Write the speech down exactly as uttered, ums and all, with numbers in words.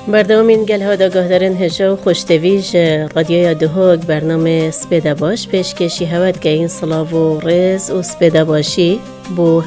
بردامین گل ها دا گهدارن هجا و خوشتویج قدیای دهوگ برنامه سپیده باش پیشکشی هود که این صلاف و رز و سپیده باشی بو